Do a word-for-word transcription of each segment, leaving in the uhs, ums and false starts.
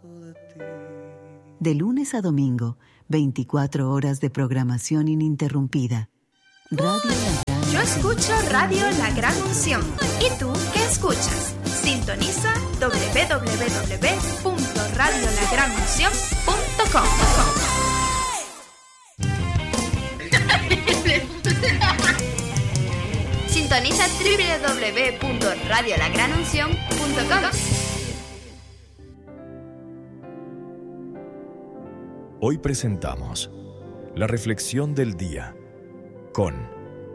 De lunes a domingo, veinticuatro horas de programación ininterrumpida. Radio La Gran... Yo escucho Radio La Gran Unción. ¿Y tú qué escuchas? Sintoniza doble u doble u doble u punto radio la gran unción punto com. Sintoniza doble u doble u doble u punto radio la gran unción punto com. Hoy presentamos la reflexión del día con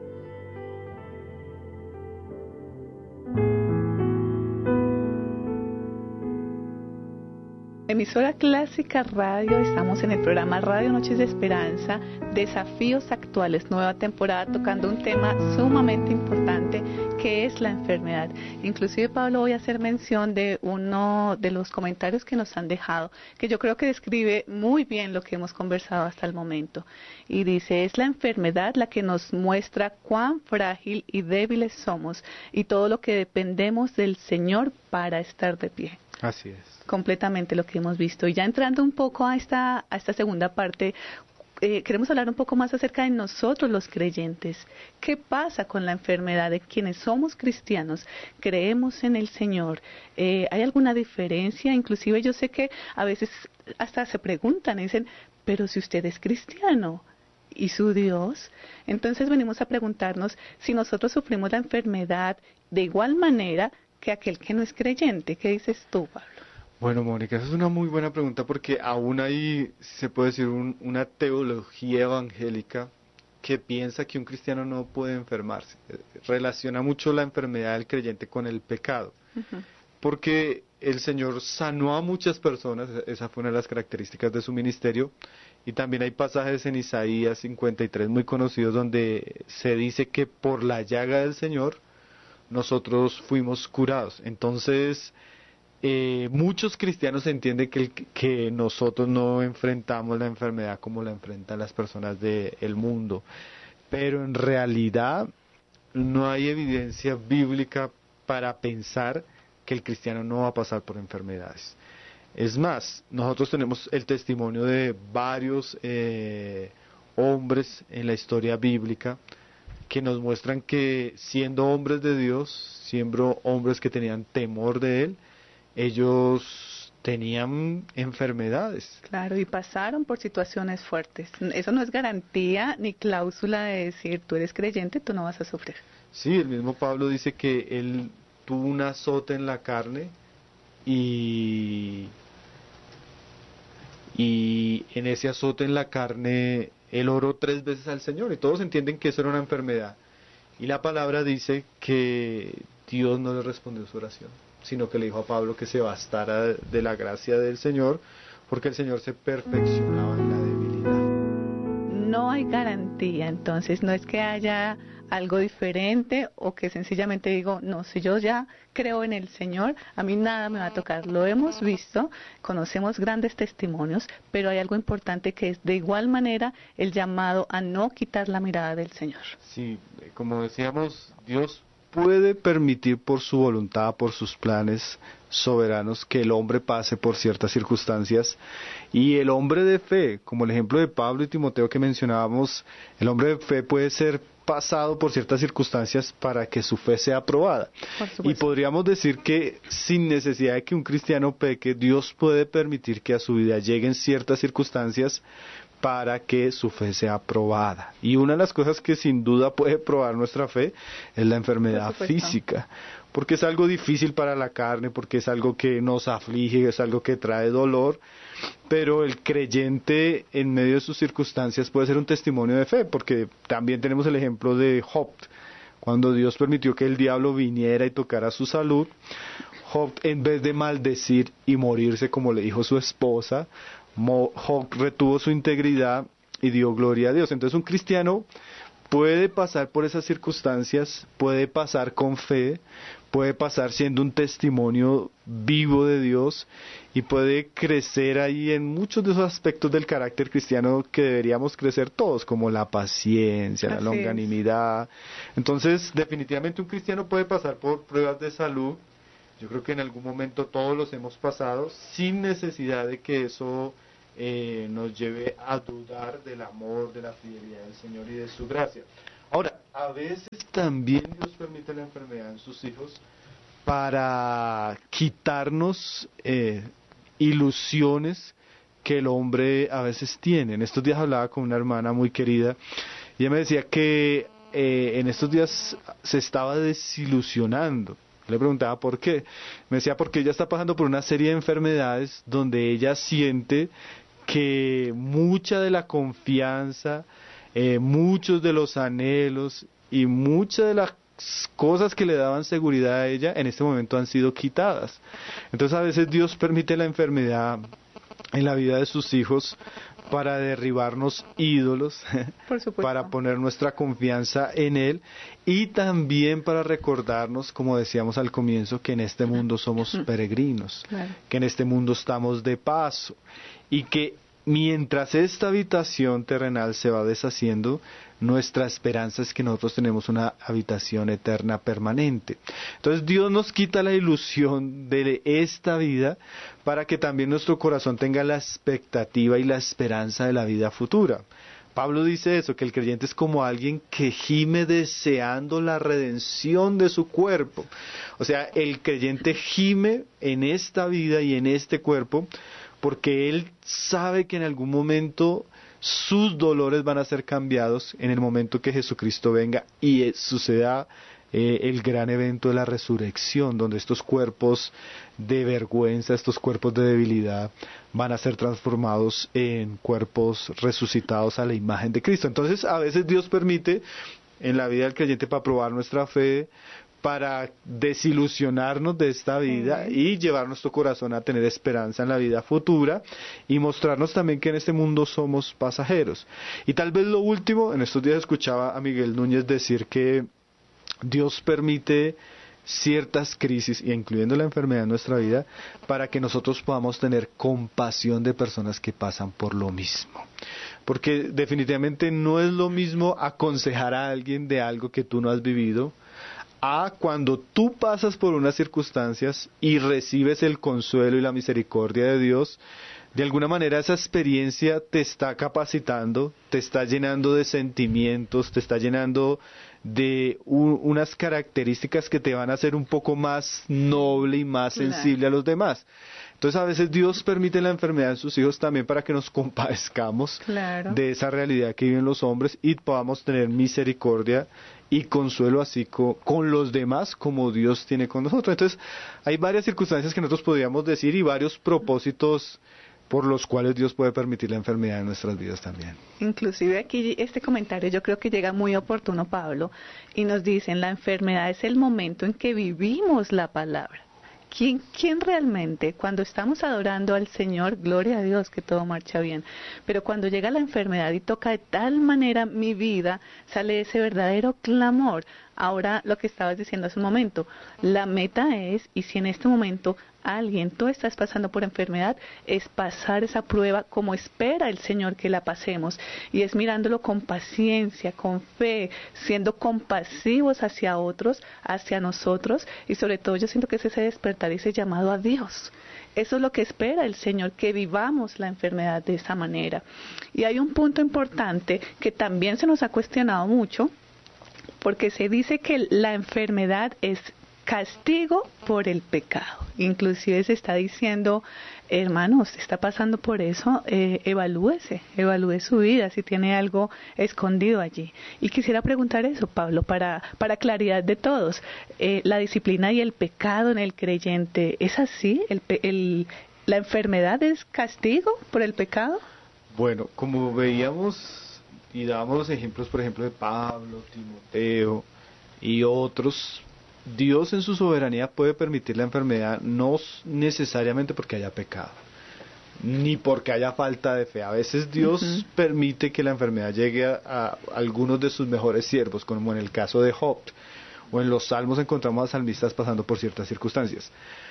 Emisora Clásica Radio. Estamos en el programa Radio Noches de Esperanza, Desafíos Actuales, nueva temporada, tocando un tema sumamente importante que es la enfermedad. Inclusive, Pablo, voy a hacer mención de uno de los comentarios que nos han dejado, que yo creo que describe muy bien lo que hemos conversado hasta el momento. Y dice, es la enfermedad la que nos muestra cuán frágil y débiles somos y todo lo que dependemos del Señor para estar de pie. Así es. Completamente lo que hemos visto. Y ya entrando un poco a esta, a esta segunda parte, eh, queremos hablar un poco más acerca de nosotros los creyentes. ¿Qué pasa con la enfermedad de quienes somos cristianos? ¿Creemos en el Señor? Eh, ¿Hay alguna diferencia? Inclusive yo sé que a veces hasta se preguntan, dicen, pero si usted es cristiano, ¿y su Dios? Entonces venimos a preguntarnos si nosotros sufrimos la enfermedad de igual manera que aquel que no es creyente. ¿Qué dices tú, Pablo? Bueno, Mónica, esa es una muy buena pregunta porque aún hay, se puede decir, un, una teología evangélica que piensa que un cristiano no puede enfermarse. Relaciona mucho la enfermedad del creyente con el pecado. Uh-huh. Porque el Señor sanó a muchas personas, esa fue una de las características de su ministerio, y también hay pasajes en Isaías cincuenta y tres muy conocidos donde se dice que por la llaga del Señor nosotros fuimos curados. Entonces, eh, muchos cristianos entienden que, el, que nosotros no enfrentamos la enfermedad como la enfrentan las personas del mundo, pero en realidad no hay evidencia bíblica para pensar que el cristiano no va a pasar por enfermedades. Es más, nosotros tenemos el testimonio de varios eh, hombres en la historia bíblica que nos muestran que siendo hombres de Dios, siendo hombres que tenían temor de Él, ellos tenían enfermedades. Claro, y pasaron por situaciones fuertes. Eso no es garantía ni cláusula de decir, tú eres creyente, tú no vas a sufrir. Sí, el mismo Pablo dice que él tuvo un azote en la carne y, y en ese azote en la carne él oró tres veces al Señor y todos entienden que eso era una enfermedad. Y la palabra dice que Dios no le respondió su oración, sino que le dijo a Pablo que se bastara de la gracia del Señor, porque el Señor se perfeccionaba en la debilidad. No hay garantía, entonces no es que haya algo diferente o que sencillamente digo, no, si yo ya creo en el Señor, a mí nada me va a tocar. Lo hemos visto, conocemos grandes testimonios, pero hay algo importante que es de igual manera el llamado a no quitar la mirada del Señor. Sí, como decíamos, Dios puede permitir por su voluntad, por sus planes soberanos, que el hombre pase por ciertas circunstancias, y el hombre de fe, como el ejemplo de Pablo y Timoteo que mencionábamos, el hombre de fe puede ser pasado por ciertas circunstancias para que su fe sea aprobada. Y podríamos decir que sin necesidad de que un cristiano peque, Dios puede permitir que a su vida lleguen ciertas circunstancias para que su fe sea aprobada. Y una de las cosas que sin duda puede probar nuestra fe es la enfermedad física, porque es algo difícil para la carne, porque es algo que nos aflige, es algo que trae dolor, pero el creyente en medio de sus circunstancias puede ser un testimonio de fe, porque también tenemos el ejemplo de Job. Cuando Dios permitió que el diablo viniera y tocara su salud, Job, en vez de maldecir y morirse como le dijo su esposa, Job retuvo su integridad y dio gloria a Dios. Entonces un cristiano puede pasar por esas circunstancias, puede pasar con fe, puede pasar siendo un testimonio vivo de Dios y puede crecer ahí en muchos de esos aspectos del carácter cristiano que deberíamos crecer todos, como la paciencia, la longanimidad. Entonces definitivamente un cristiano puede pasar por pruebas de salud, Yo creo que en algún momento todos los hemos pasado sin necesidad de que eso eh, nos lleve a dudar del amor, de la fidelidad del Señor y de su gracia. Ahora, a veces también Dios permite la enfermedad en sus hijos para quitarnos eh, ilusiones que el hombre a veces tiene. En estos días hablaba con una hermana muy querida y ella me decía que eh, en estos días se estaba desilusionando. Le preguntaba por qué. Me decía porque ella está pasando por una serie de enfermedades donde ella siente que mucha de la confianza, eh, muchos de los anhelos y muchas de las cosas que le daban seguridad a ella en este momento han sido quitadas. Entonces a veces Dios permite la enfermedad en la vida de sus hijos para derribarnos ídolos, para poner nuestra confianza en Él y también para recordarnos, como decíamos al comienzo, que en este mundo somos peregrinos, claro. que en este mundo estamos de paso y que mientras esta habitación terrenal se va deshaciendo, nuestra esperanza es que nosotros tenemos una habitación eterna permanente. Entonces Dios nos quita la ilusión de esta vida para que también nuestro corazón tenga la expectativa y la esperanza de la vida futura. Pablo dice eso, que el creyente es como alguien que gime deseando la redención de su cuerpo. O sea, el creyente gime en esta vida y en este cuerpo porque él sabe que en algún momento sus dolores van a ser cambiados en el momento que Jesucristo venga y eh, suceda eh, el gran evento de la resurrección, donde estos cuerpos de vergüenza, estos cuerpos de debilidad van a ser transformados en cuerpos resucitados a la imagen de Cristo. Entonces a veces Dios permite en la vida del creyente para probar nuestra fe, para desilusionarnos de esta vida y llevar nuestro corazón a tener esperanza en la vida futura y mostrarnos también que en este mundo somos pasajeros. Y tal vez lo último, en estos días escuchaba a Miguel Núñez decir que Dios permite ciertas crisis, incluyendo la enfermedad en nuestra vida, para que nosotros podamos tener compasión de personas que pasan por lo mismo. Porque definitivamente no es lo mismo aconsejar a alguien de algo que tú no has vivido, a cuando tú pasas por unas circunstancias y recibes el consuelo y la misericordia de Dios. De alguna manera esa experiencia te está capacitando, te está llenando de sentimientos, te está llenando de un, unas características que te van a hacer un poco más noble y más sensible claro. a los demás. Entonces a veces Dios permite la enfermedad en sus hijos también para que nos compadezcamos claro. de esa realidad que viven los hombres y podamos tener misericordia y consuelo así con, con los demás como Dios tiene con nosotros. Entonces hay varias circunstancias que nosotros podríamos decir y varios propósitos por los cuales Dios puede permitir la enfermedad en nuestras vidas también. Inclusive aquí este comentario yo creo que llega muy oportuno, Pablo, y nos dicen la enfermedad es el momento en que vivimos la palabra. ¿Quién, ¿Quién realmente, cuando estamos adorando al Señor, gloria a Dios que todo marcha bien, pero cuando llega la enfermedad y toca de tal manera mi vida, sale ese verdadero clamor? Ahora lo que estabas diciendo hace un momento, la meta es, y si en este momento alguien, tú estás pasando por enfermedad, es pasar esa prueba como espera el Señor que la pasemos, y es mirándolo con paciencia, con fe, siendo compasivos hacia otros, hacia nosotros, y sobre todo yo siento que es ese despertar, ese llamado a Dios. Eso es lo que espera el Señor, que vivamos la enfermedad de esa manera. Y hay un punto importante que también se nos ha cuestionado mucho, porque se dice que la enfermedad es castigo por el pecado. Inclusive se está diciendo, hermanos, está pasando por eso, eh, evalúese, evalúe su vida, si tiene algo escondido allí. Y quisiera preguntar eso, Pablo, para, para claridad de todos. Eh, la disciplina y el pecado en el creyente, ¿es así? ¿El, el, ¿La enfermedad es castigo por el pecado? Bueno, como veíamos y dábamos los ejemplos, por ejemplo, de Pablo, Timoteo y otros, Dios en su soberanía puede permitir la enfermedad no necesariamente porque haya pecado, ni porque haya falta de fe. A veces Dios uh-huh. permite que la enfermedad llegue a, a algunos de sus mejores siervos, como en el caso de Job, o en los Salmos encontramos a salmistas pasando por ciertas circunstancias.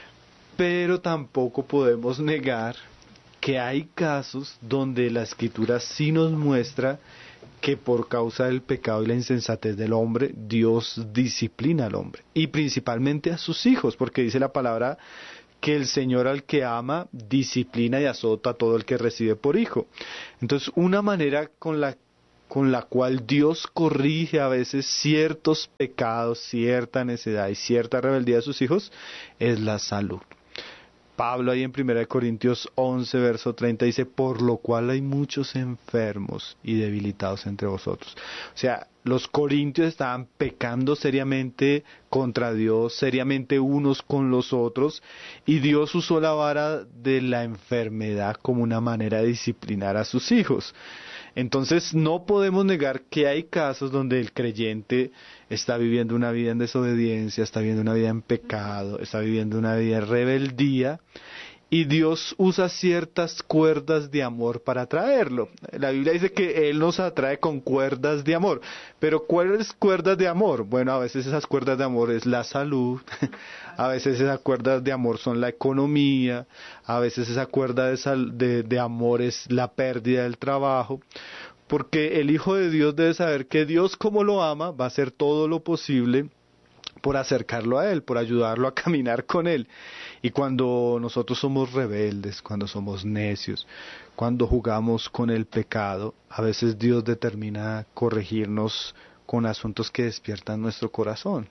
Pero tampoco podemos negar que hay casos donde la Escritura sí nos muestra que por causa del pecado y la insensatez del hombre, Dios disciplina al hombre, y principalmente a sus hijos, porque dice la palabra que el Señor al que ama disciplina y azota a todo el que recibe por hijo. Entonces, una manera con la con la cual Dios corrige a veces ciertos pecados, cierta necedad y cierta rebeldía de sus hijos, es la salud. Pablo ahí en primera de Corintios once, verso treinta, dice, por lo cual hay muchos enfermos y debilitados entre vosotros. O sea, los corintios estaban pecando seriamente contra Dios, seriamente unos con los otros, y Dios usó la vara de la enfermedad como una manera de disciplinar a sus hijos. Entonces no podemos negar que hay casos donde el creyente está viviendo una vida en desobediencia, está viviendo una vida en pecado, está viviendo una vida en rebeldía, y Dios usa ciertas cuerdas de amor para atraerlo. La Biblia dice que Él nos atrae con cuerdas de amor. Pero ¿cuáles cuerdas de amor? Bueno, a veces esas cuerdas de amor es la salud, a veces esas cuerdas de amor son la economía, a veces esa cuerda de, sal, de, de amor es la pérdida del trabajo. Porque el Hijo de Dios debe saber que Dios, como lo ama, va a hacer todo lo posible por acercarlo a Él, por ayudarlo a caminar con Él. Y cuando nosotros somos rebeldes, cuando somos necios, cuando jugamos con el pecado, a veces Dios determina corregirnos con asuntos que despiertan nuestro corazón.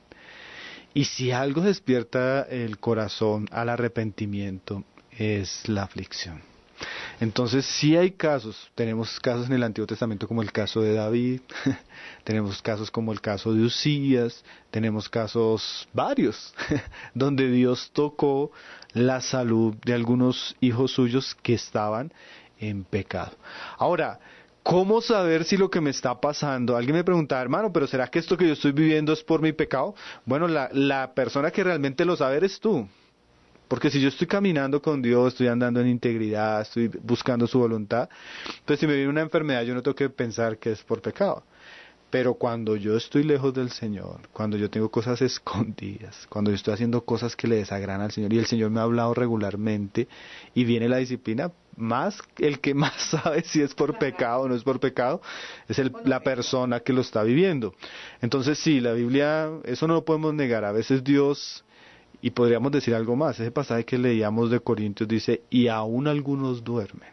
Y si algo despierta el corazón al arrepentimiento, es la aflicción. Entonces sí hay casos, tenemos casos en el Antiguo Testamento como el caso de David, tenemos casos como el caso de Usías, tenemos casos varios, donde Dios tocó la salud de algunos hijos suyos que estaban en pecado. Ahora, ¿cómo saber si lo que me está pasando? Alguien me preguntaba, hermano, ¿pero será que esto que yo estoy viviendo es por mi pecado? Bueno, la, la persona que realmente lo sabe eres tú. Porque si yo estoy caminando con Dios, estoy andando en integridad, estoy buscando su voluntad, entonces si me viene una enfermedad yo no tengo que pensar que es por pecado. Pero cuando yo estoy lejos del Señor, cuando yo tengo cosas escondidas, cuando yo estoy haciendo cosas que le desagradan al Señor y el Señor me ha hablado regularmente y viene la disciplina, más el que más sabe si es por pecado o no es por pecado, es el, la persona que lo está viviendo. Entonces sí, la Biblia, eso no lo podemos negar, a veces Dios... Y podríamos decir algo más, ese pasaje que leíamos de Corintios dice, y aún algunos duermen.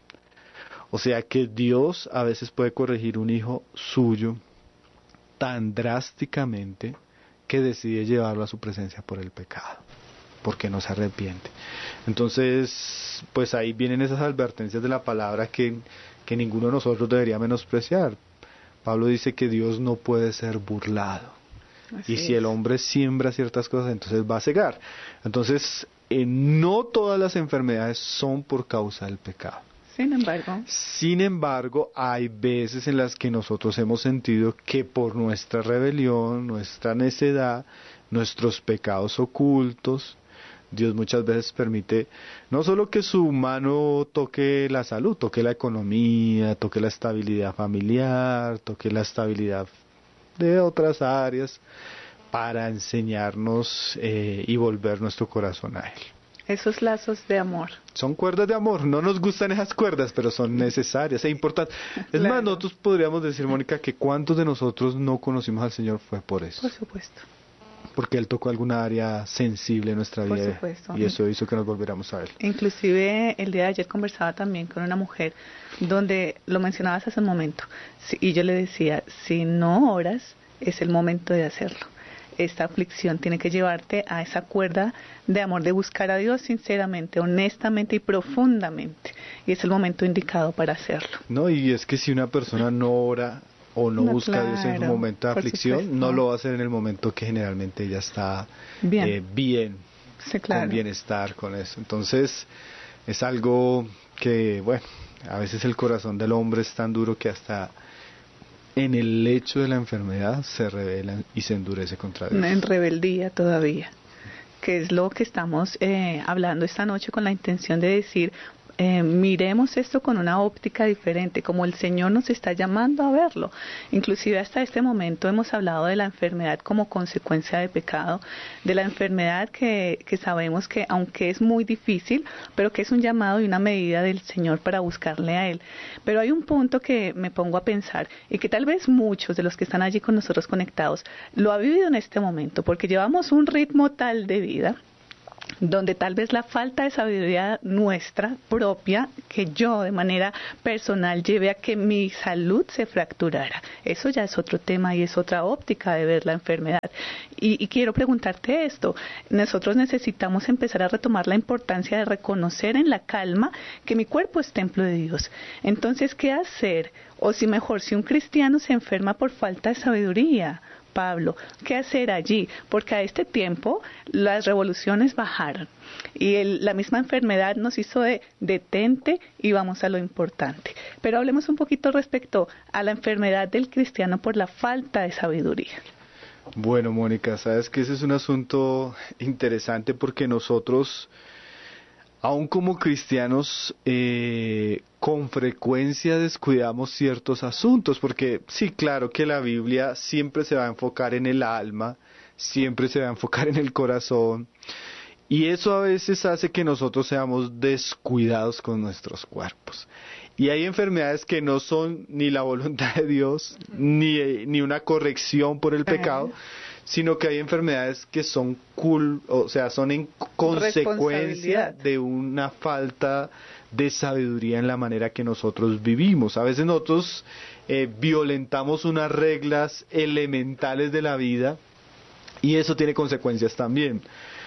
O sea que Dios a veces puede corregir un hijo suyo tan drásticamente que decide llevarlo a su presencia por el pecado, porque no se arrepiente. Entonces, pues ahí vienen esas advertencias de la palabra que, que ninguno de nosotros debería menospreciar. Pablo dice que Dios no puede ser burlado. Así y si es. El hombre siembra ciertas cosas, entonces va a cegar. Entonces, eh, no todas las enfermedades son por causa del pecado. Sin embargo. Sin embargo, hay veces en las que nosotros hemos sentido que por nuestra rebelión, nuestra necedad, nuestros pecados ocultos, Dios muchas veces permite no solo que su mano toque la salud, toque la economía, toque la estabilidad familiar, toque la estabilidad de otras áreas para enseñarnos eh, y volver nuestro corazón a Él. Esos lazos de amor. Son cuerdas de amor, no nos gustan esas cuerdas, pero son necesarias e importantes. Es Claro. más, nosotros podríamos decir, Mónica, que cuántos de nosotros no conocimos al Señor fue por eso. Por supuesto. Porque Él tocó alguna área sensible en nuestra Por vida supuesto. y eso hizo que nos volviéramos a Él. Inclusive el día de ayer conversaba también con una mujer donde lo mencionabas hace un momento sí, y yo le decía, si no oras es el momento de hacerlo. Esta aflicción tiene que llevarte a esa cuerda de amor, de buscar a Dios sinceramente, honestamente y profundamente, y es el momento indicado para hacerlo. No, y es que si una persona no ora o no, No, busca a Dios en un claro, momento de por aflicción, supuesto. no lo va a hacer en el momento que generalmente ella está Bien. eh, bien, Sí, claro. con bienestar, con eso. Entonces, es algo que, bueno, a veces el corazón del hombre es tan duro que hasta en el lecho de la enfermedad se rebela y se endurece contra Dios. En rebeldía todavía, que es lo que estamos eh, hablando esta noche con la intención de decir, eh, miremos esto con una óptica diferente, como el Señor nos está llamando a verlo. Inclusive hasta este momento hemos hablado de la enfermedad como consecuencia de pecado, de la enfermedad que, que sabemos que aunque es muy difícil, pero que es un llamado y una medida del Señor para buscarle a Él. Pero hay un punto que me pongo a pensar y que tal vez muchos de los que están allí con nosotros conectados lo ha vivido en este momento, porque llevamos un ritmo tal de vida donde tal vez la falta de sabiduría nuestra propia, que yo de manera personal lleve a que mi salud se fracturara. Eso ya es otro tema y es otra óptica de ver la enfermedad. Y, y quiero preguntarte esto, nosotros necesitamos empezar a retomar la importancia de reconocer en la calma que mi cuerpo es templo de Dios. Entonces, ¿qué hacer? O si mejor, si un cristiano se enferma por falta de sabiduría, Pablo, ¿qué hacer allí? Porque a este tiempo las revoluciones bajaron y el, la misma enfermedad nos hizo de detente y vamos a lo importante. Pero hablemos un poquito respecto a la enfermedad del cristiano por la falta de sabiduría. Bueno, Mónica, sabes que ese es un asunto interesante porque nosotros, aún como cristianos, eh, con frecuencia descuidamos ciertos asuntos, porque sí, claro que la Biblia siempre se va a enfocar en el alma, siempre se va a enfocar en el corazón, y eso a veces hace que nosotros seamos descuidados con nuestros cuerpos. Y hay enfermedades que no son ni la voluntad de Dios, ni, ni una corrección por el pecado, sino que hay enfermedades que son cool, o sea, son en consecuencia de una falta de sabiduría en la manera que nosotros vivimos. A veces nosotros eh, violentamos unas reglas elementales de la vida y eso tiene consecuencias también.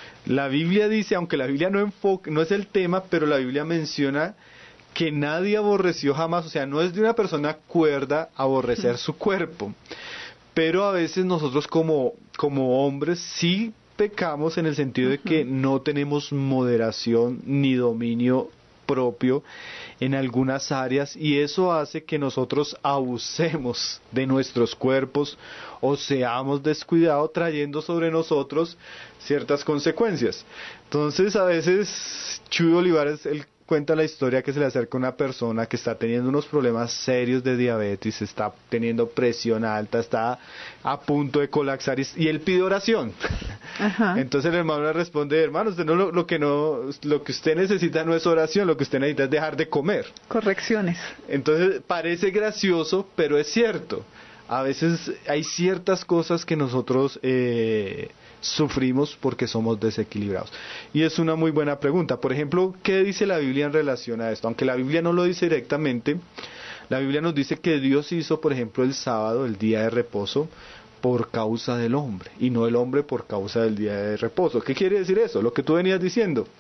La Biblia dice, aunque la Biblia no enfoca, no es el tema, pero la Biblia menciona que nadie aborreció jamás, o sea, no es de una persona cuerda aborrecer su cuerpo. Pero a veces nosotros como, como hombres sí pecamos en el sentido de que no tenemos moderación ni dominio propio en algunas áreas y eso hace que nosotros abusemos de nuestros cuerpos o seamos descuidados trayendo sobre nosotros ciertas consecuencias. Entonces a veces Chuy Olivares, él cuenta la historia que se le acerca a una persona que está teniendo unos problemas serios de diabetes, está teniendo presión alta, está a punto de colapsar y, y él pide oración. Ajá. Entonces el hermano le responde, hermano, usted no lo, lo que no, lo que usted necesita no es oración, lo que usted necesita es dejar de comer. Correcciones. Entonces parece gracioso, pero es cierto. A veces hay ciertas cosas que nosotros eh, sufrimos porque somos desequilibrados. Y es una muy buena pregunta. Por ejemplo, ¿qué dice la Biblia en relación a esto? Aunque la Biblia no lo dice directamente, la Biblia nos dice que Dios hizo, por ejemplo, el sábado, el día de reposo, por causa del hombre, y no el hombre por causa del día de reposo. ¿Qué quiere decir eso? Lo que tú venías diciendo.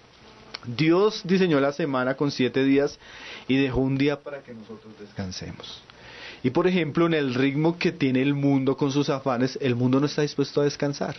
Dios diseñó la semana con siete días y dejó un día para que nosotros descansemos. Y por ejemplo, en el ritmo que tiene el mundo con sus afanes, el mundo no está dispuesto a descansar.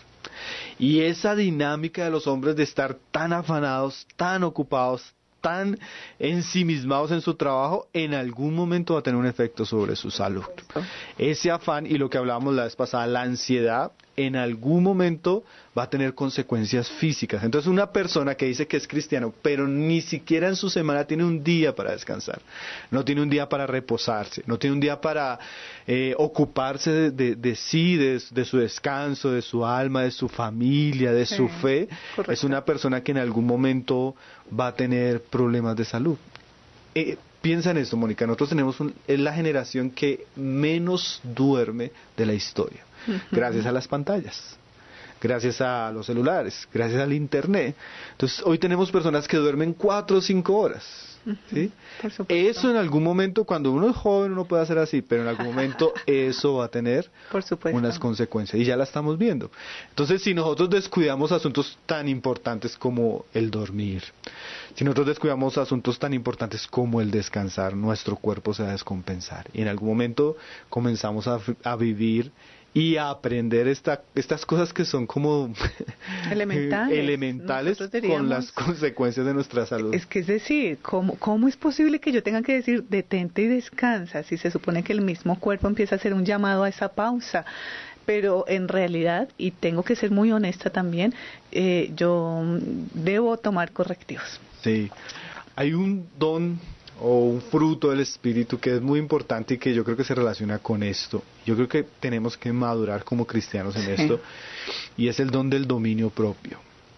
Y esa dinámica de los hombres de estar tan afanados, tan ocupados, tan ensimismados en su trabajo, en algún momento va a tener un efecto sobre su salud. Ese afán, y lo que hablábamos la vez pasada, la ansiedad, en algún momento va a tener consecuencias físicas. Entonces una persona que dice que es cristiano, pero ni siquiera en su semana tiene un día para descansar, no tiene un día para reposarse, no tiene un día para eh, ocuparse de, de, de sí, de, de su descanso, de su alma, de su familia, de sí, su fe, correcto. Es una persona que en algún momento va a tener problemas de salud. Eh, piensa en esto, Mónica, nosotros tenemos un, es la generación que menos duerme de la historia. Gracias a las pantallas, gracias a los celulares, gracias al internet. Entonces hoy tenemos personas que duermen cuatro o cinco horas. ¿Sí? Eso en algún momento, cuando uno es joven, uno puede hacer así, pero en algún momento eso va a tener unas consecuencias y ya la estamos viendo. Entonces, si nosotros descuidamos asuntos tan importantes como el dormir, si nosotros descuidamos asuntos tan importantes como el descansar, nuestro cuerpo se va a descompensar y en algún momento comenzamos a, a vivir y a aprender esta, estas cosas que son como elementales, elementales con las consecuencias de nuestra salud. Es que es decir, ¿cómo, ¿cómo es posible que yo tenga que decir detente y descansa si se supone que el mismo cuerpo empieza a hacer un llamado a esa pausa? Pero en realidad, y tengo que ser muy honesta también, eh, yo debo tomar correctivos. Sí. hay un don o un fruto del Espíritu que es muy importante y que yo creo que se relaciona con esto. Yo creo que tenemos que madurar como cristianos en sí. esto, y es el don del dominio propio.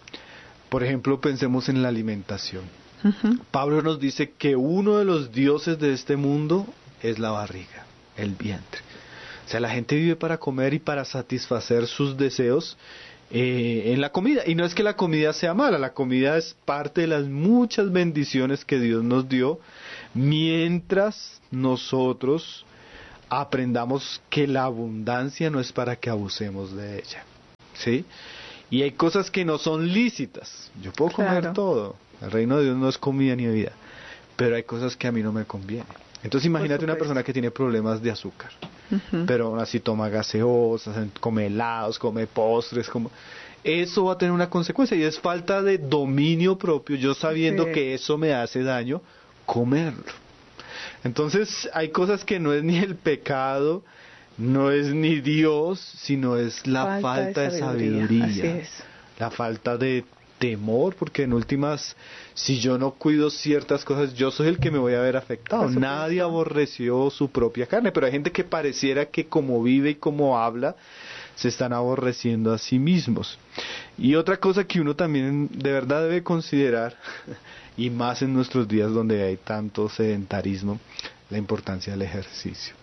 Por ejemplo, pensemos en la alimentación. Uh-huh. Pablo nos dice que uno de los dioses de este mundo es la barriga, el vientre. O sea, la gente vive para comer y para satisfacer sus deseos eh, en la comida. Y no es que la comida sea mala, la comida es parte de las muchas bendiciones que Dios nos dio, mientras nosotros aprendamos que la abundancia no es para que abusemos de ella, ¿sí? Y hay cosas que no son lícitas. Yo puedo comer claro. todo. El reino de Dios no es comida ni bebida. Pero hay cosas que a mí no me convienen. Entonces imagínate una persona que tiene problemas de azúcar. Uh-huh. Pero aún así toma gaseosas, come helados, come postres. Come... Eso va a tener una consecuencia. Y es falta de dominio propio. Yo sabiendo sí. que eso me hace daño, comerlo. Entonces hay cosas que no es ni el pecado, no es ni Dios, sino es la falta, falta de sabiduría, de sabiduría la falta de temor, porque en últimas, si yo no cuido ciertas cosas, yo soy el que me voy a ver afectado. Nadie aborreció su propia carne, pero hay gente que pareciera que como vive y como habla, se están aborreciendo a sí mismos. Y otra cosa que uno también de verdad debe considerar, y más en nuestros días donde hay tanto sedentarismo, la importancia del ejercicio.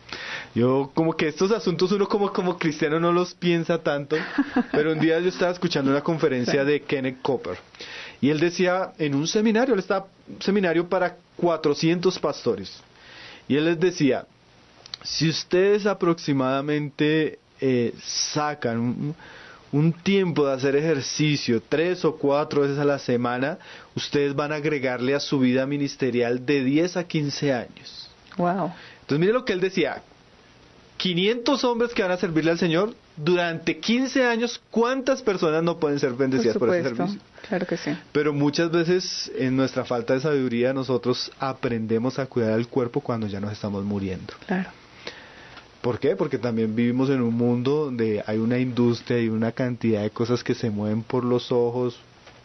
Yo como que estos asuntos uno como, como cristiano no los piensa tanto, pero un día yo estaba escuchando una conferencia de Kenneth Copeland, y él decía en un seminario, él estaba un seminario para cuatrocientos pastores, y él les decía, si ustedes aproximadamente eh, sacan un, un tiempo de hacer ejercicio tres o cuatro veces a la semana, ustedes van a agregarle a su vida ministerial de diez a quince años. Wow. Entonces mire lo que él decía, quinientos hombres que van a servirle al Señor durante quince años, ¿cuántas personas no pueden ser bendecidas por, por ese servicio? Claro que sí. Pero muchas veces en nuestra falta de sabiduría nosotros aprendemos a cuidar el cuerpo cuando ya nos estamos muriendo. Claro. ¿Por qué? Porque también vivimos en un mundo donde hay una industria y una cantidad de cosas que se mueven por los ojos,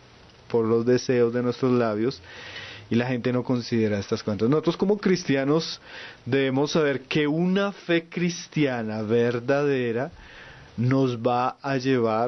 por los deseos de nuestros labios, y la gente no considera estas cosas. Nosotros como cristianos debemos saber que una fe cristiana verdadera nos va a llevar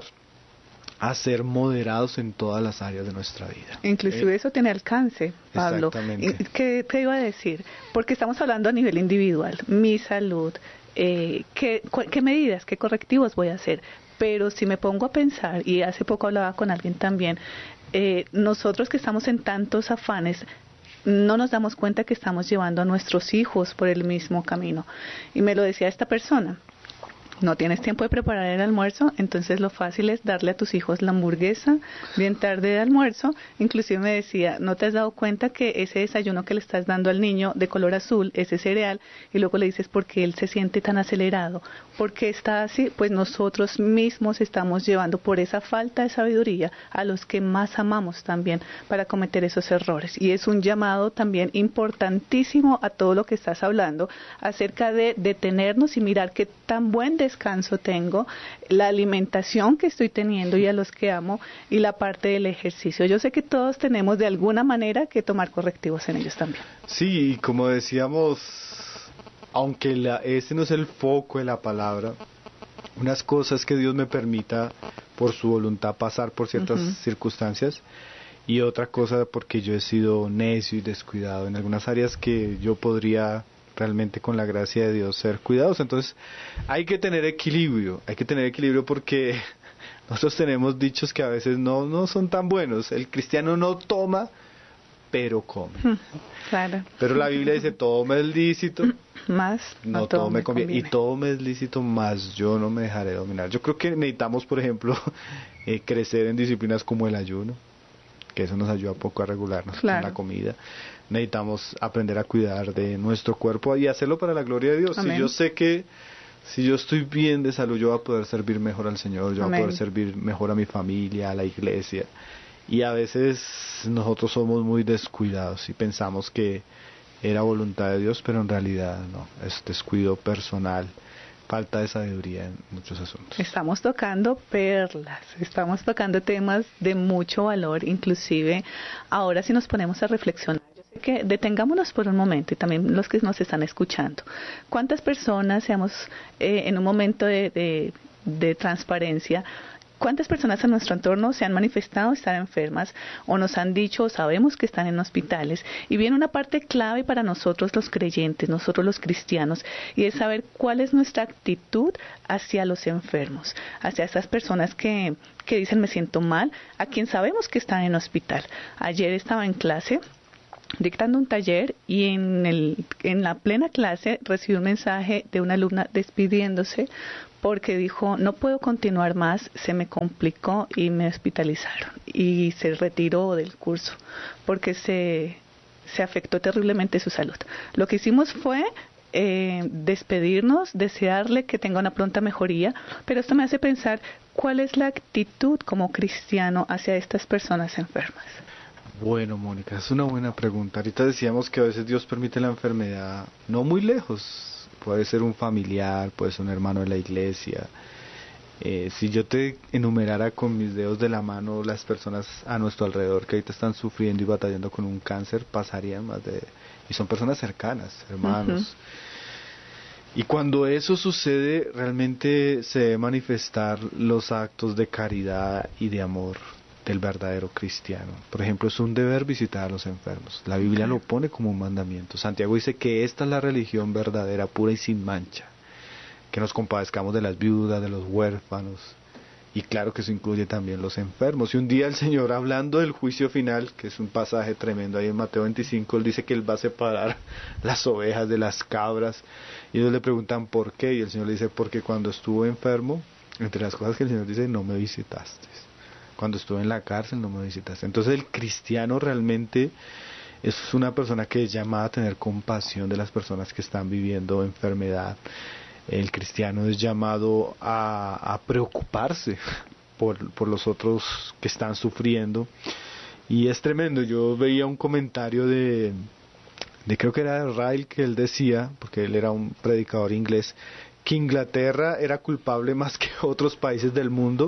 a ser moderados en todas las áreas de nuestra vida. Inclusive eh, eso tiene alcance, Pablo. Exactamente. ¿Qué te iba a decir? Porque estamos hablando a nivel individual, mi salud, eh, ¿qué, qué medidas, qué correctivos voy a hacer? Pero si me pongo a pensar, y hace poco hablaba con alguien también, eh, nosotros que estamos en tantos afanes, no nos damos cuenta que estamos llevando a nuestros hijos por el mismo camino. Y me lo decía esta persona, no tienes tiempo de preparar el almuerzo, entonces lo fácil es darle a tus hijos la hamburguesa bien tarde de almuerzo. Inclusive me decía, ¿no te has dado cuenta que ese desayuno que le estás dando al niño de color azul, ese cereal, y luego le dices por qué él se siente tan acelerado? ¿Por qué está así? Pues nosotros mismos estamos llevando por esa falta de sabiduría a los que más amamos también para cometer esos errores. Y es un llamado también importantísimo a todo lo que estás hablando acerca de detenernos y mirar qué tan buen descanso tengo, la alimentación que estoy teniendo y a los que amo, y la parte del ejercicio. Yo sé que todos tenemos de alguna manera que tomar correctivos en ellos también. Sí, y como decíamos, aunque la, ese no es el foco de la palabra, unas cosas que Dios me permita por su voluntad pasar por ciertas uh-huh. circunstancias, y otra cosa porque yo he sido necio y descuidado en algunas áreas que yo podría realmente con la gracia de Dios ser cuidados. Entonces hay que tener equilibrio, hay que tener equilibrio porque nosotros tenemos dichos que a veces no, no son tan buenos. El cristiano no toma, pero come. Claro. Pero la Biblia dice, todo me es lícito, más no, no todo, todo me me conviene. conviene. Y todo me es lícito, más yo no me dejaré dominar. Yo creo que necesitamos, por ejemplo, eh, crecer en disciplinas como el ayuno, que eso nos ayuda poco a regularnos claro. con la comida. Necesitamos aprender a cuidar de nuestro cuerpo y hacerlo para la gloria de Dios. Amén. Si yo sé que si yo estoy bien de salud, yo voy a poder servir mejor al Señor, yo Amén. Voy a poder servir mejor a mi familia, a la iglesia. Y a veces nosotros somos muy descuidados y pensamos que era voluntad de Dios, pero en realidad no, es descuido personal, falta de sabiduría en muchos asuntos. Estamos tocando perlas, estamos tocando temas de mucho valor, inclusive ahora si nos ponemos a reflexionar. Yo sé Que detengámonos por un momento, y también los que nos están escuchando. ¿Cuántas personas seamos eh, en un momento de, de, de transparencia? ¿Cuántas personas en nuestro entorno se han manifestado estar enfermas o nos han dicho o sabemos que están en hospitales? Y viene una parte clave para nosotros los creyentes, nosotros los cristianos, y es saber cuál es nuestra actitud hacia los enfermos, hacia esas personas que, que dicen me siento mal, a quien sabemos que están en hospital. Ayer estaba en clase dictando un taller y en, el, en la plena clase recibí un mensaje de una alumna despidiéndose porque dijo, no puedo continuar más, se me complicó y me hospitalizaron. Y se retiró del curso porque se, se afectó terriblemente su salud. Lo que hicimos fue eh, despedirnos, desearle que tenga una pronta mejoría, pero esto me hace pensar cuál es la actitud como cristiano hacia estas personas enfermas. Bueno, Mónica, es una buena pregunta. Ahorita decíamos que a veces Dios permite la enfermedad no muy lejos. Puede ser un familiar, puede ser un hermano de la iglesia. Eh, si yo te enumerara con mis dedos de la mano las personas a nuestro alrededor que ahorita están sufriendo y batallando con un cáncer, pasarían más de... Y son personas cercanas, hermanos. Uh-huh. Y cuando eso sucede, realmente se debe manifestar los actos de caridad y de amor del verdadero cristiano. Por ejemplo, es un deber visitar a los enfermos. La Biblia lo pone como un mandamiento. Santiago dice que esta es la religión verdadera, pura y sin mancha. Que nos compadezcamos de las viudas, de los huérfanos. Y claro que eso incluye también los enfermos. Y un día el Señor, hablando del juicio final, que es un pasaje tremendo ahí en Mateo veinticinco, Él dice que Él va a separar las ovejas de las cabras. Y ellos le preguntan por qué. Y el Señor le dice, porque cuando estuvo enfermo, entre las cosas que el Señor dice, no me visitaste. Cuando estuve en la cárcel no me visitaste. Entonces el cristiano realmente es una persona que es llamada a tener compasión de las personas que están viviendo enfermedad. El cristiano es llamado a, a preocuparse por, por los otros que están sufriendo. Y es tremendo. Yo veía un comentario de, de creo que era de Ryle, que él decía, porque él era un predicador inglés, que Inglaterra era culpable más que otros países del mundo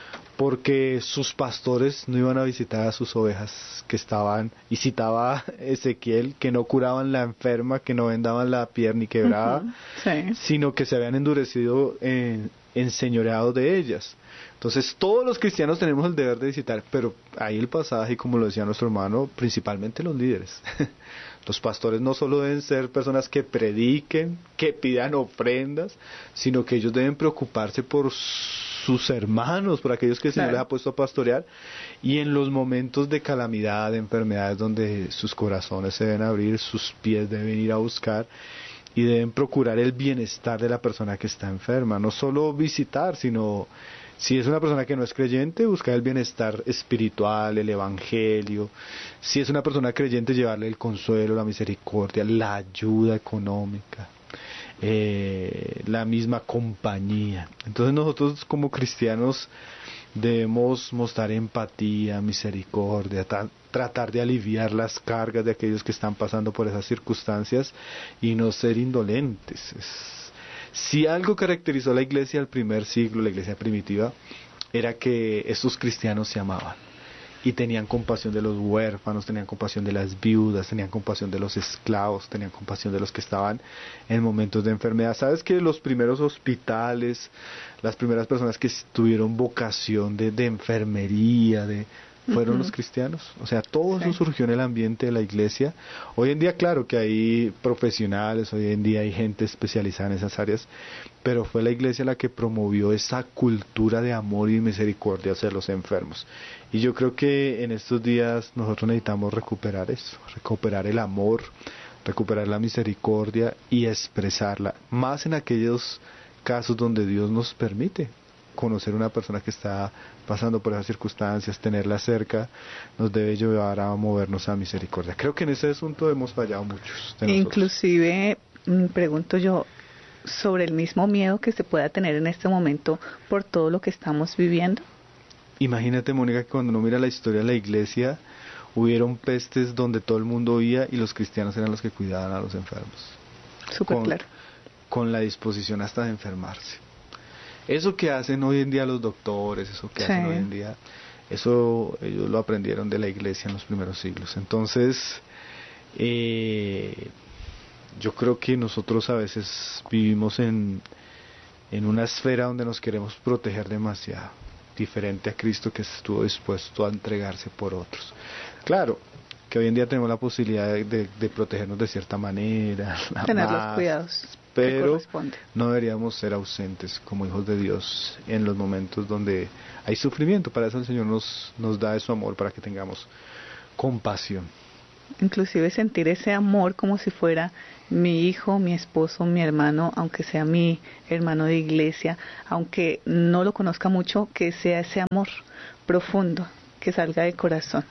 porque sus pastores no iban a visitar a sus ovejas que estaban, y citaba a Ezequiel, que no curaban la enferma, que no vendaban la pierna y quebrada, uh-huh. sí. sino que se habían endurecido en, enseñoreados de ellas. Entonces todos los cristianos tenemos el deber de visitar, pero ahí el pasaje, como lo decía nuestro hermano, principalmente los líderes. Los pastores no solo deben ser personas que prediquen, que pidan ofrendas, sino que ellos deben preocuparse por sus hermanos, por aquellos que el Señor claro. les ha puesto a pastorear, y en los momentos de calamidad, de enfermedades, donde sus corazones se deben abrir, sus pies deben ir a buscar, y deben procurar el bienestar de la persona que está enferma. No solo visitar, sino, si es una persona que no es creyente, buscar el bienestar espiritual, el evangelio. Si es una persona creyente, llevarle el consuelo, la misericordia, la ayuda económica. Eh, la misma compañía. Entonces nosotros como cristianos debemos mostrar empatía, misericordia, tra- tratar de aliviar las cargas de aquellos que están pasando por esas circunstancias y no ser indolentes. Es, si algo caracterizó a la iglesia del primer siglo, la iglesia primitiva, era que estos cristianos se amaban y tenían compasión de los huérfanos, tenían compasión de las viudas, tenían compasión de los esclavos, tenían compasión de los que estaban en momentos de enfermedad. ¿Sabes que los primeros hospitales, las primeras personas que tuvieron vocación de, de enfermería, de fueron uh-huh. los cristianos? O sea, todo sí. eso surgió en el ambiente de la iglesia. Hoy en día, claro que hay profesionales, hoy en día hay gente especializada en esas áreas, pero fue la iglesia la que promovió esa cultura de amor y misericordia hacia los enfermos. Y yo creo que en estos días nosotros necesitamos recuperar eso, recuperar el amor, recuperar la misericordia y expresarla, más en aquellos casos donde Dios nos permite conocer una persona que está pasando por esas circunstancias, tenerla cerca, nos debe llevar a movernos a misericordia. Creo que en ese asunto hemos fallado muchos de nosotros. Inclusive, pregunto yo, sobre el mismo miedo que se pueda tener en este momento por todo lo que estamos viviendo. Imagínate, Mónica, que cuando uno mira la historia de la iglesia, hubieron pestes donde todo el mundo oía y los cristianos eran los que cuidaban a los enfermos. Súper con, claro. Con la disposición hasta de enfermarse. Eso que hacen hoy en día los doctores, eso que sí. hacen hoy en día, eso ellos lo aprendieron de la iglesia en los primeros siglos. Entonces, Eh, yo creo que nosotros a veces vivimos en, en una esfera donde nos queremos proteger demasiado, diferente a Cristo, que estuvo dispuesto a entregarse por otros. Claro que hoy en día tenemos la posibilidad de, de, de protegernos de cierta manera, tener más, los cuidados, pero no deberíamos ser ausentes como hijos de Dios en los momentos donde hay sufrimiento. Para eso el Señor nos, nos da de su amor, para que tengamos compasión. Inclusive sentir ese amor como si fuera mi hijo, mi esposo, mi hermano, aunque sea mi hermano de iglesia, aunque no lo conozca mucho, que sea ese amor profundo, que salga del corazón.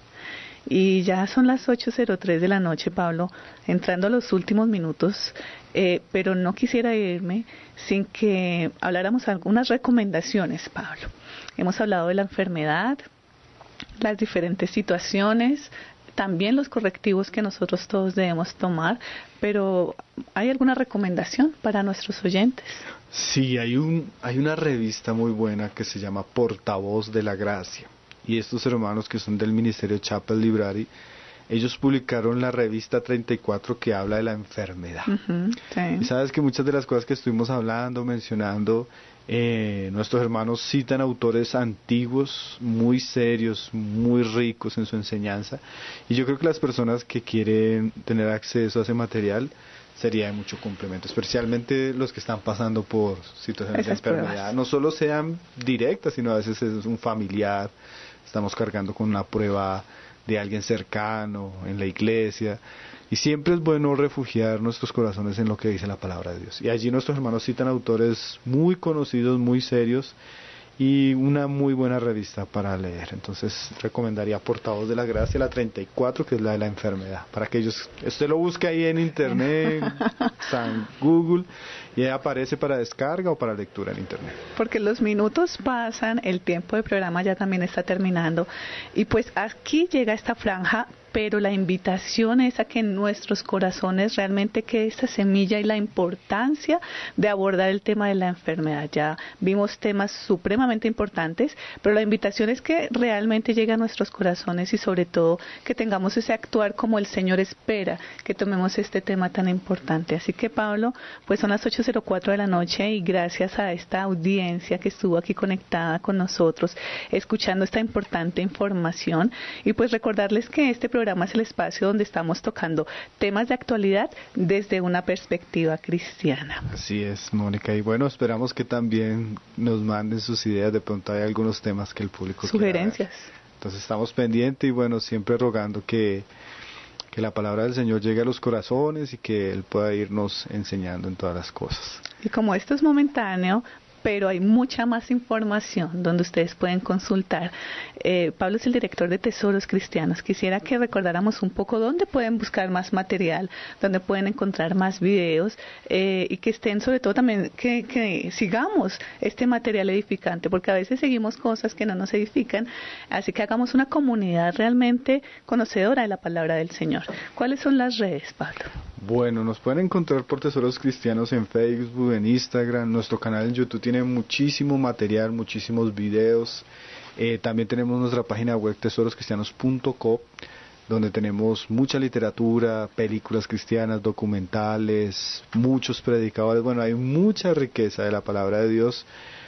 Y ya son las ocho cero tres de la noche, Pablo, entrando a los últimos minutos, eh, pero no quisiera irme sin que habláramos algunas recomendaciones, Pablo. Hemos hablado de la enfermedad, las diferentes situaciones, también los correctivos que nosotros todos debemos tomar, pero ¿hay alguna recomendación para nuestros oyentes? Sí, hay, un, hay una revista muy buena que se llama Portavoz de la Gracia. Y estos hermanos que son del Ministerio Chapel Library, ellos publicaron la revista treinta y cuatro que habla de la enfermedad. Uh-huh, sí. Y sabes que muchas de las cosas que estuvimos hablando, mencionando, eh, nuestros hermanos citan autores antiguos, muy serios, muy ricos en su enseñanza. Y yo creo que las personas que quieren tener acceso a ese material sería de mucho complemento, especialmente los que están pasando por situaciones Esas de enfermedad, pruebas. No solo sean directas, sino a veces es un familiar, estamos cargando con una prueba de alguien cercano en la iglesia, y siempre es bueno refugiar nuestros corazones en lo que dice la palabra de Dios. Y allí nuestros hermanos citan autores muy conocidos, muy serios, y una muy buena revista para leer. Entonces recomendaría Portavoz de la Gracia, la treinta y cuatro, que es la de la enfermedad, para que ellos, usted lo busque ahí en internet, está en Google, y ahí aparece para descarga o para lectura en internet. Porque los minutos pasan, el tiempo de programa ya también está terminando, y pues aquí llega esta franja, pero la invitación es a que en nuestros corazones realmente quede esta semilla y la importancia de abordar el tema de la enfermedad. Ya vimos temas supremamente importantes, pero la invitación es que realmente llegue a nuestros corazones y sobre todo que tengamos ese actuar como el Señor espera, que tomemos este tema tan importante. Así que Pablo, pues son las ocho cero cuatro de la noche y gracias a esta audiencia que estuvo aquí conectada con nosotros, escuchando esta importante información, y pues recordarles que este programa programa es el espacio donde estamos tocando temas de actualidad desde una perspectiva cristiana. Así es, Mónica, y bueno, esperamos que también nos manden sus ideas. De pronto hay algunos temas que el público sugerencias. Entonces estamos pendientes y bueno, siempre rogando que, que la palabra del Señor llegue a los corazones y que Él pueda irnos enseñando en todas las cosas. Y como esto es momentáneo, pero hay mucha más información donde ustedes pueden consultar. Eh, Pablo es el director de Tesoros Cristianos. Quisiera que recordáramos un poco dónde pueden buscar más material, dónde pueden encontrar más videos eh, y que estén, sobre todo también, que, que sigamos este material edificante, porque a veces seguimos cosas que no nos edifican, así que hagamos una comunidad realmente conocedora de la palabra del Señor. ¿Cuáles son las redes, Pablo? Bueno, nos pueden encontrar por Tesoros Cristianos en Facebook, en Instagram. Nuestro canal en YouTube tiene muchísimo material, muchísimos videos. Eh, también tenemos nuestra página web tesoros cristianos punto co, donde tenemos mucha literatura, películas cristianas, documentales, muchos predicadores. Bueno, hay mucha riqueza de la palabra de Dios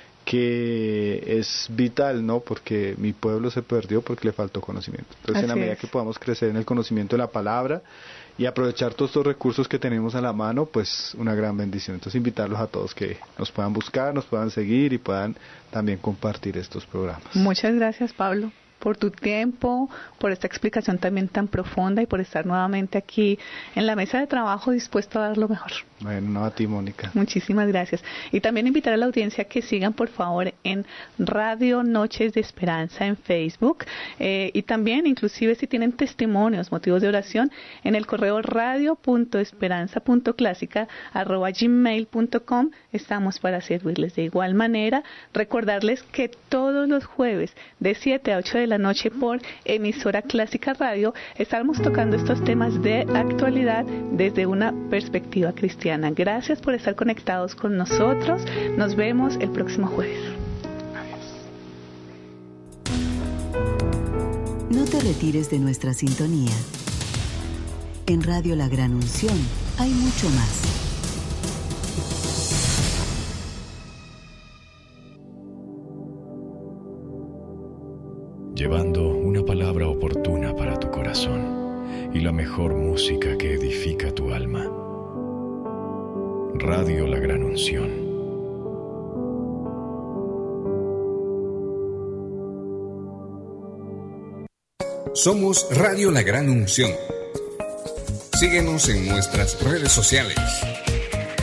que es vital, ¿no? Porque mi pueblo se perdió porque le faltó conocimiento. Entonces, Así en la medida es. que podamos crecer en el conocimiento de la palabra y aprovechar todos estos recursos que tenemos a la mano, pues una gran bendición. Entonces, invitarlos a todos que nos puedan buscar, nos puedan seguir y puedan también compartir estos programas. Muchas gracias, Pablo, por tu tiempo, por esta explicación también tan profunda y por estar nuevamente aquí en la mesa de trabajo dispuesto a dar lo mejor. Bueno, no, a ti, Mónica. Muchísimas gracias. Y también invitar a la audiencia que sigan, por favor, en Radio Noches de Esperanza en Facebook eh, y también, inclusive, si tienen testimonios, motivos de oración, en el correo radio punto esperanza punto clásica arroba gmail punto com. Estamos para servirles. De igual manera, recordarles que todos los jueves de siete a ocho de la noche por emisora Clásica Radio estamos tocando estos temas de actualidad desde una perspectiva cristiana. Gracias por estar conectados con nosotros. Nos vemos el próximo jueves. No te retires de nuestra sintonía. En Radio La Gran Unción hay mucho más. Llevando una palabra oportuna para tu corazón y la mejor música que edifica tu alma. Radio La Gran Unción. Somos Radio La Gran Unción. Síguenos en nuestras redes sociales.